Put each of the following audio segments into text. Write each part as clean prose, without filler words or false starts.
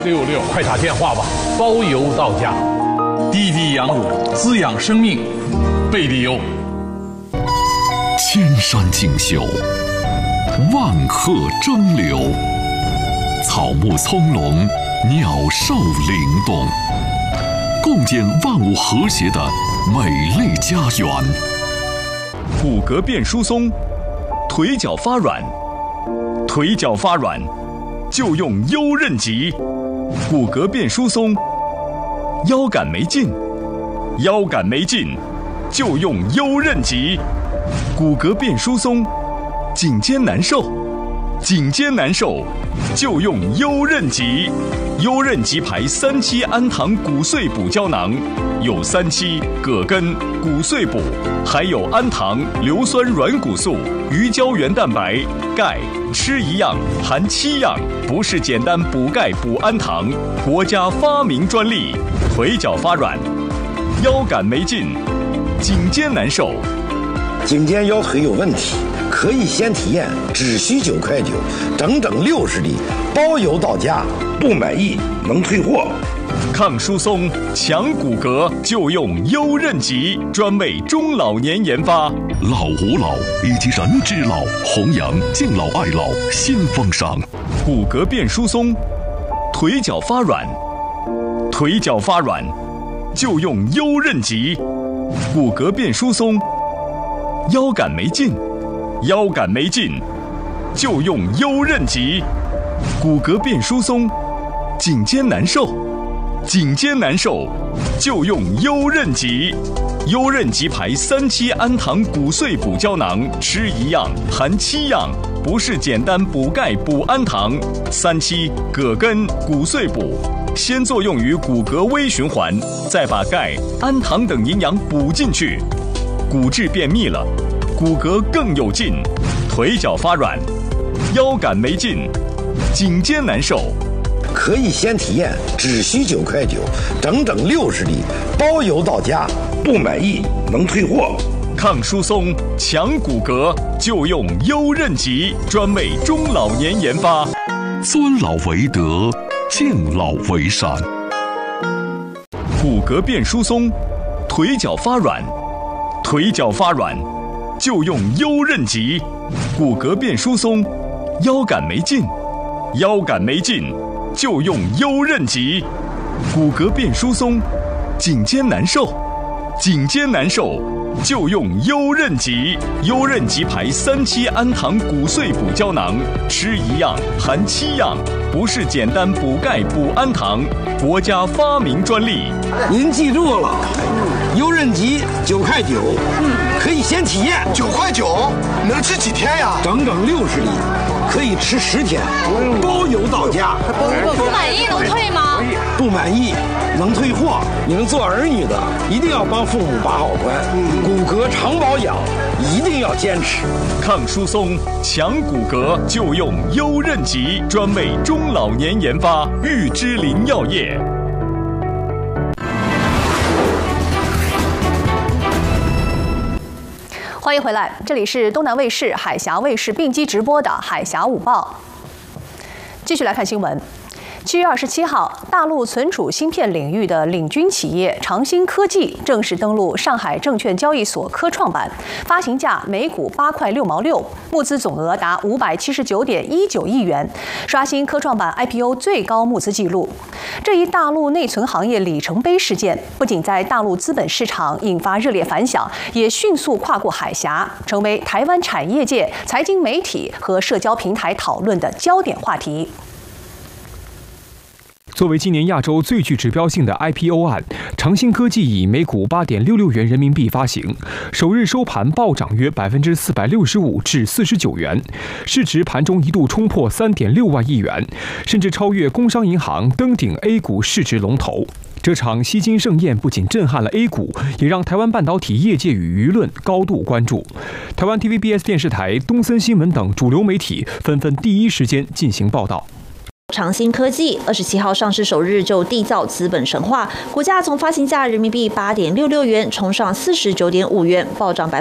66，快打电话吧，包邮到家。滴滴羊乳滋养生命，贝利优。 千山竞秀，万壑争流，草木葱茏，鸟兽灵动，共建万物和谐的美丽家园。 骨骼变疏松，腿脚发软，腿脚发软就用优韧极。骨骼变疏松，腰杆没劲，腰杆没劲就用优韧极。骨骼变疏松，颈肩难受，颈肩难受就用优韧极。优韧极牌3期氨糖骨碎补胶囊，有3期葛根、骨碎补，还有氨糖、硫酸软骨素、鱼胶原蛋白、钙，吃一样含7样，不是简单补钙补氨糖，国家发明专利。腿脚发软，腰杆没劲，颈肩难受。 颈肩腰腿有问题，可以先体验，只需9.9块，整整60粒，包邮到家，不满意能退货。 抗疏松、强骨骼就用优韧极，专为中老年研发。 老吾老以及人之老，弘扬敬老爱老新风尚。 骨骼变疏松，腿脚发软，腿脚发软就用优韧极。骨骼变疏松，腰杆没劲，腰杆没劲就用优韧极。骨骼变疏松，颈肩难受，颈肩难受就用优韧极。优韧极牌3期氨糖骨碎补胶囊，吃一样含7样，不是简单补钙补氨糖。3期葛根、骨碎补，先作用于骨骼微循环，再把钙、氨糖等营养补进去，骨质变密了，骨骼更有劲。腿脚发软，腰杆没劲，颈肩难受。 可以先体验，只需9.9块，整整60粒，包邮到家，不满意能退货。 抗疏松、强骨骼就用优韧极，专为中老年研发。 尊老为德，敬老为善。 骨骼变疏松，腿脚发软，腿脚发软就用优韧极。骨骼变疏松，腰杆没劲，腰杆没劲就用优韧极。骨骼变疏松，颈肩难受，颈肩难受就用优韧极。优韧极牌3期氨糖骨碎补胶囊，吃一样含7样，不是简单补钙补氨糖，国家发明专利。 您记住了，优韧极9.9块，可以先体验。 9.9块能吃几天呀？ 整整60粒，可以吃10天，包邮到家。 不满意能退吗？ 不满意能退货。你们做儿女的一定要帮父母把好关，骨骼常保养一定要坚持。 抗疏松、强骨骼就用优韧极，专为中老年研发。玉芝林药业。 欢迎回来，这里是东南卫视、海峡卫视并机直播的《海峡午报》。继续来看新闻。7月27号，大陆存储芯片领域的领军企业长兴科技正式登陆上海证券交易所科创板，发行价每股8块6毛6，募资总额达579.19亿元，刷新科创板 IPO 最高募资纪录。这一大陆内存行业里程碑事件，不仅在大陆资本市场引发热烈反响，也迅速跨过海峡，成为台湾产业界、财经媒体和社交平台讨论的焦点话题。 作为今年亚洲最具指标性的 IPO 案，长兴科技以每股8.66元人民币发行，首日收盘暴涨约465%至49元，市值盘中一度冲破3.6万亿元，甚至超越工商银行，登顶 A 股市值龙头。这场吸金盛宴不仅震撼了 A 股，也让台湾半导体业界与舆论高度关注。台湾 TVBS 电视台、东森新闻等主流媒体纷纷第一时间进行报道。 长兴科技27号上市首日就缔造资本神话，股价从发行价人民币8.66元冲上49.5元，暴涨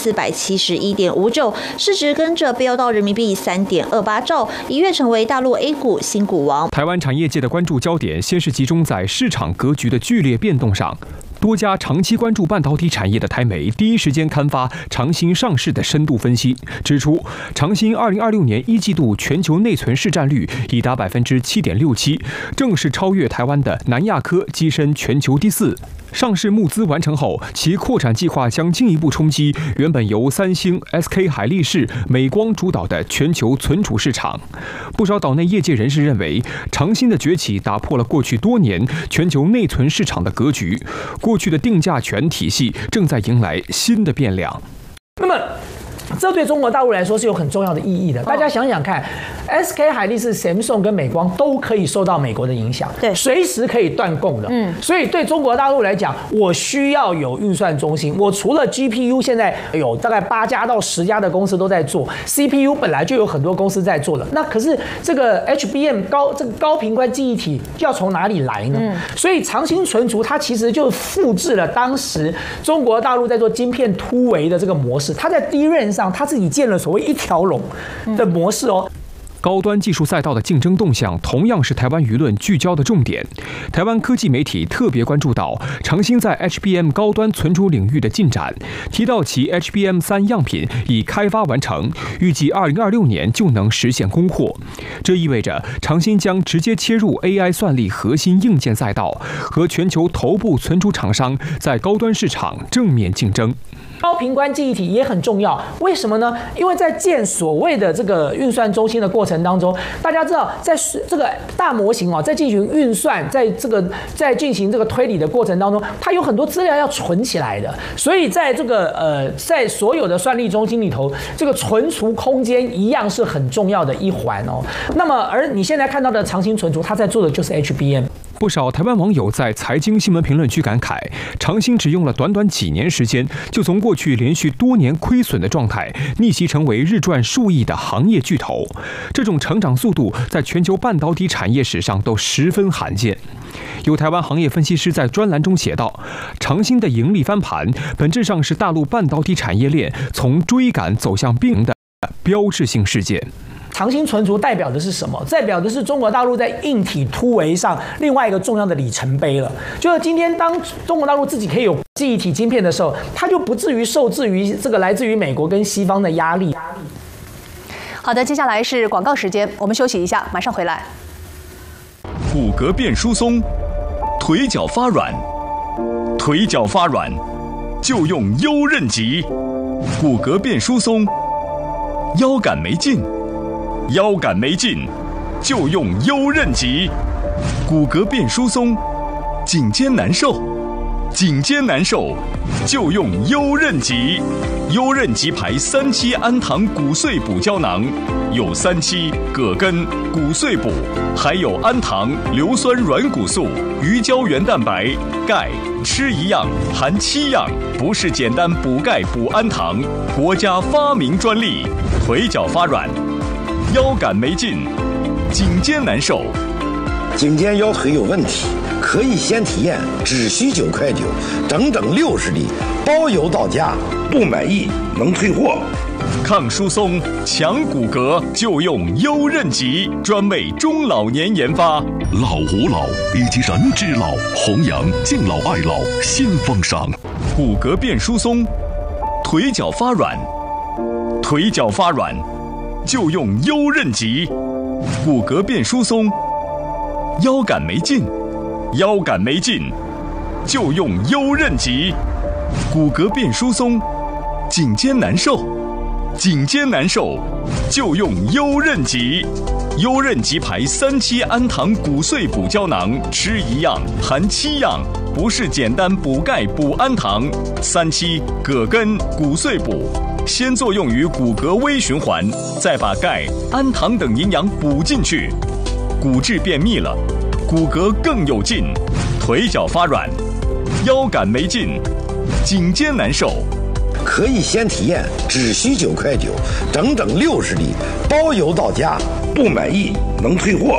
471.59%，市值跟着飙到人民币3.28兆，一跃成为大陆 A 股新股王。 台湾产业界的关注焦点先是集中在市场格局的剧烈变动上。多家长期关注半导体产业的台媒第一时间刊发长兴上市的深度分析，指出长兴2026年1季度全球内存市占率已达7.67%，正式超越台湾的南亚科，跻身全球第4。上市募资完成后，其扩产计划将进一步冲击原本由三星、SK 海力士、美光主导的全球存储市场。不少岛内业界人士认为，长兴的崛起打破了过去多年全球内存市场的格局，过去的定价权体系正在迎来新的变量。 那么，这对中国大陆来说是有很重要的意义的。大家想想看 ，SK 海力士、Samsung 跟美光都可以受到美国的影响，对，随时可以断供的。所以对中国大陆来讲，我需要有运算中心。我除了 GPU， 现在有大概8家到10家的公司都在做 ，CPU 本来就有很多公司在做了。那可是这个 HBM 高频宽记忆体要从哪里来呢？所以长兴存储它其实就复制了当时中国大陆在做晶片突围的这个模式，它在DRAM上他自己建了所谓一条龙的模式哦。 高端技术赛道的竞争动向同样是台湾舆论聚焦的重点。台湾科技媒体特别关注到长兴在 HBM 高端存储领域的进展，提到其 HBM3 样品已开发完成，预计2026年就能实现供货。这意味着长兴将直接切入 AI 算力核心硬件赛道，和全球头部存储厂商在高端市场正面竞争。 高频宽记忆体也很重要，为什么呢？因为在建所谓的这个运算中心的过程当中，大家知道，在这个大模型在进行运算，在进行这个推理的过程当中，它有很多资料要存起来的，所以在这个在所有的算力中心里头，这个存储空间一样是很重要的一环哦。那么，而你现在看到的长兴存储，它在做的就是 HBM。 不少台湾网友在财经新闻评论区感慨，长兴只用了短短几年时间，就从过去连续多年亏损的状态逆袭成为日赚数亿的行业巨头。这种成长速度在全球半导体产业史上都十分罕见。有台湾行业分析师在专栏中写道，长兴的盈利翻盘本质上是大陆半导体产业链从追赶走向并行的标志性事件。 长兴存储代表的是什么？代表的是中国大陆在硬体突围上另外一个重要的里程碑了。就是今天当中国大陆自己可以有记忆体晶片的时候，它就不至于受制于这个来自于美国跟西方的压力。 好的，接下来是广告时间，我们休息一下，马上回来。 骨骼变疏松，腿脚发软，腿脚发软就用优韧极。骨骼变疏松，腰杆没劲。腰杆没劲，就用优韧极；骨骼变疏松，颈肩难受，颈肩难受，就用优韧极。优韧极牌3期氨糖骨碎补胶囊，有3期、葛根、骨碎补，还有氨糖、硫酸软骨素、鱼胶原蛋白、钙，吃一样含7样，不是简单补钙补氨糖，国家发明专利。腿脚发软。腰杆没劲，颈肩难受， 颈肩腰腿有问题，可以先体验，只需9.9块，整整60粒，包邮到家，不满意能退货。 抗疏松、强骨骼，就用优韧极，专为中老年研发。 老吾老以及人之老，弘扬敬老爱老新风尚。 骨骼变疏松，腿脚发软，腿脚发软。就用优韧极，骨骼变疏松，腰杆没劲，腰杆没劲，就用优韧极，骨骼变疏松，颈肩难受，颈肩难受，就用优韧极。优韧极牌3期氨糖骨碎补胶囊，吃一样含7样，不是简单补钙补氨糖，3期、葛根、骨碎补。先作用于骨骼微循环，再把钙、氨糖等营养补进去，骨质变密了，骨骼更有劲，腿脚发软，腰杆没劲，颈肩难受。 可以先体验，只需9.9块，整整60粒，包邮到家，不满意能退货。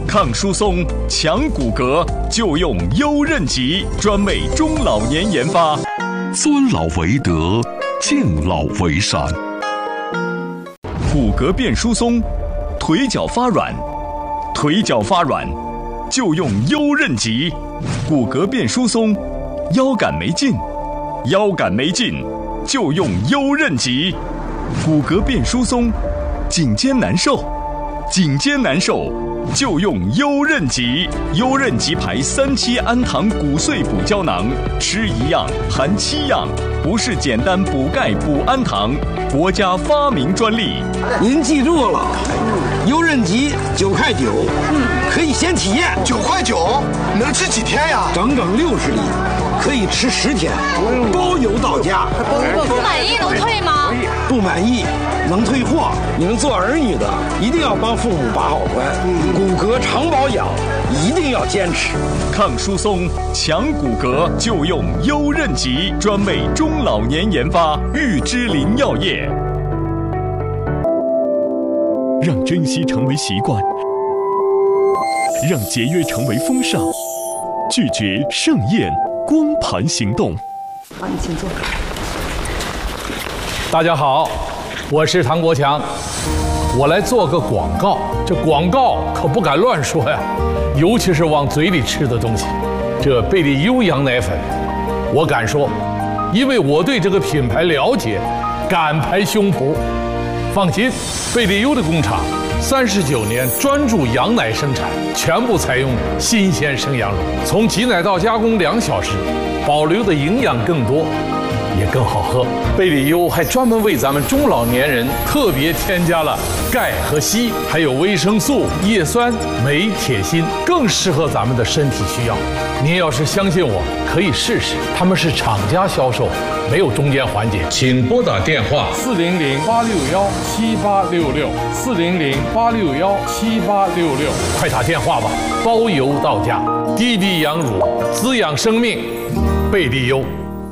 抗疏松、强骨骼，就用优韧极，专为中老年研发。 尊老为德，敬老为善。 骨骼变疏松，腿脚发软，腿脚发软，就用优韧极。骨骼变疏松，腰杆没劲，腰杆没劲，就用优韧极。骨骼变疏松，颈肩难受，颈肩难受，就用优韧极。优韧极牌3期氨糖骨碎补胶囊，吃1样含7样，不是简单补钙补氨糖，国家发明专利。 您记住了，优韧极9块9，可以先体验。 9块9，能吃几天呀？ 整整60粒，可以吃10天，包邮到家。 不满意能退吗？ 不满意能退货。你们做儿女的一定要帮父母把好关，骨骼常保养一定要坚持。 抗疏松、强骨骼，就用优韧极，专为中老年研发，玉芝林药业。 让珍惜成为习惯，让节约成为风尚，拒绝盛宴光盘行动。 好，你请坐。 大家好，我是唐国强，我来做个广告。这广告可不敢乱说呀，尤其是往嘴里吃的东西。这贝利优羊奶粉，我敢说，因为我对这个品牌了解，敢拍胸脯。放心，贝利优的工厂39年专注羊奶生产，全部采用新鲜生羊乳，从挤奶到加工2小时，保留的营养更多，也更好喝。贝利优还专门为咱们中老年人特别添加了钙和硒，还有维生素、叶酸、镁、铁、锌，更适合咱们的身体需要。您要是相信我，可以试试。他们是厂家销售，没有中间环节。请拨打电话400-861-7866，400-861-7866，快打电话吧，包邮到家。滴滴羊乳，滋养生命，贝利优。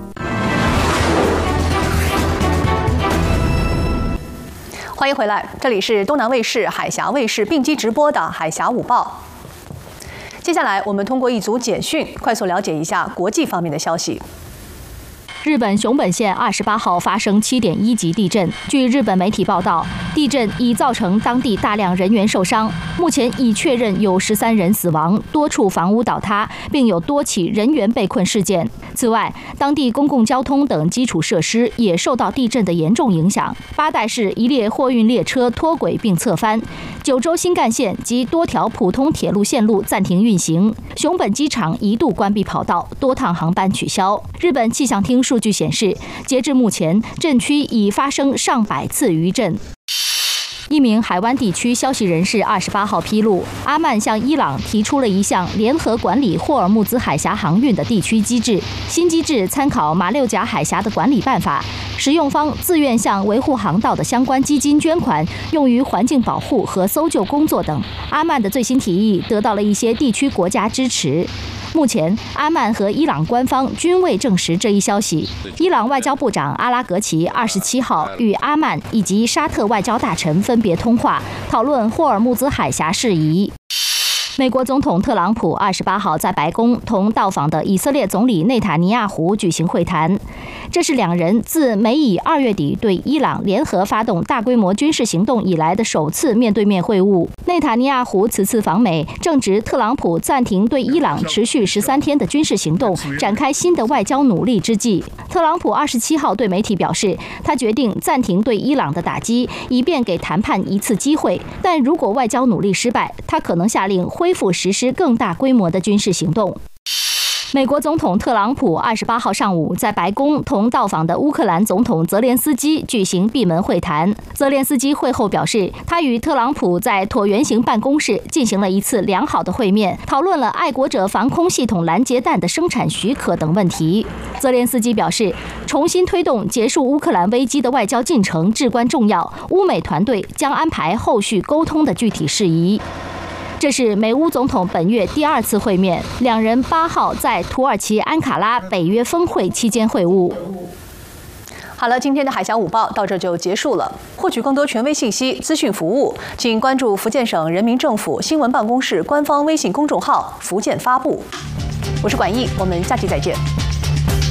欢迎回来，这里是东南卫视、海峡卫视并机直播的《海峡午报》。接下来，我们通过一组简讯，快速了解一下国际方面的消息。 日本熊本县28号发生7.1级地震。据日本媒体报道，地震已造成当地大量人员受伤，目前已确认有13人死亡，多处房屋倒塌，并有多起人员被困事件。此外，当地公共交通等基础设施也受到地震的严重影响。八代市一列货运列车脱轨并侧翻，九州新干线及多条普通铁路线路暂停运行，熊本机场一度关闭跑道，多趟航班取消。日本气象厅数据显示，截至目前，震区已发生上百次余震。一名海湾地区消息人士28号披露，阿曼向伊朗提出了一项联合管理霍尔木兹海峡航运的地区机制。新机制参考马六甲海峡的管理办法，使用方自愿向维护航道的相关基金捐款，用于环境保护和搜救工作等。阿曼的最新提议得到了一些地区国家支持。目前，阿曼和伊朗官方均未证实这一消息。伊朗外交部长阿拉格齐27号与阿曼以及沙特外交大臣分别通话，讨论霍尔木兹海峡事宜。美国总统特朗普28号在白宫同到访的以色列总理内塔尼亚胡举行会谈，这是两人自美以2月底对伊朗联合发动大规模军事行动以来的首次面对面会晤。内塔尼亚胡此次访美，正值特朗普暂停对伊朗持续13天的军事行动，展开新的外交努力之际。特朗普27号对媒体表示，他决定暂停对伊朗的打击，以便给谈判一次机会。但如果外交努力失败，他可能下令恢复实施更大规模的军事行动。美国总统特朗普28号上午在白宫同到访的乌克兰总统泽连斯基举行闭门会谈。泽连斯基会后表示，他与特朗普在椭圆形办公室进行了一次良好的会面，讨论了爱国者防空系统拦截弹的生产许可等问题。泽连斯基表示，重新推动结束乌克兰危机的外交进程至关重要，乌美团队将安排后续沟通的具体事宜。这是美乌总统本月第2次会面，两人8号在土耳其安卡拉北约峰会期间会晤。 好了，今天的海峡午报到这就结束了。获取更多权威信息、资讯服务，请关注福建省人民政府新闻办公室官方微信公众号“福建发布”。我是管毅，我们下期再见。